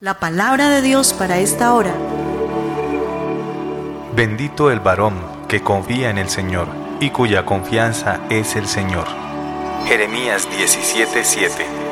La palabra de Dios para esta hora. Bendito el varón que confía en el Señor y cuya confianza es el Señor. Jeremías 17:7.